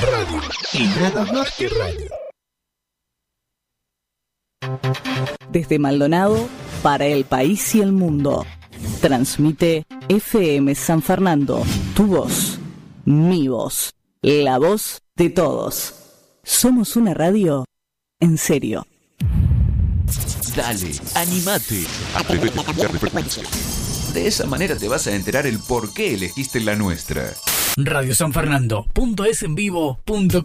Radio y nada más que radio. Desde Maldonado para el país y el mundo. Transmite FM San Fernando. Tu voz, mi voz, la voz de todos. Somos una radio en serio. Dale, animate. De esa manera te vas a enterar el por qué elegiste la nuestra. radiosanfernando.esenvivo.com